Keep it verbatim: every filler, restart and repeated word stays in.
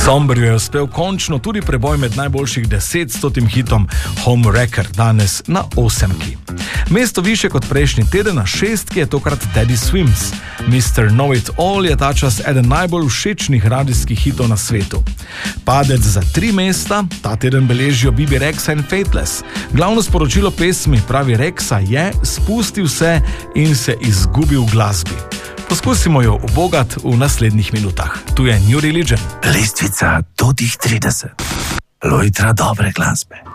Somberju je uspel končno tudi preboj med najboljših deset stotim hitom Home Wrecker, danes na osemki. Mesto više kot prejšnji teden, na šestki je tokrat Teddy Swims. mister Know It All je ta čas eden najbolj všečnih radijskih hitov na svetu. Padec za tri mesta ta teden beležijo Bibi Rexha in Faithless. Glavno sporočilo pesmi, pravi Rexa, je: spustil se in se izgubil v glasbi. Poskusimo jo ubogat v naslednjih minutah. Tu je New Religion. Lestvica do tih trideset. Lojtra dobre glasbe.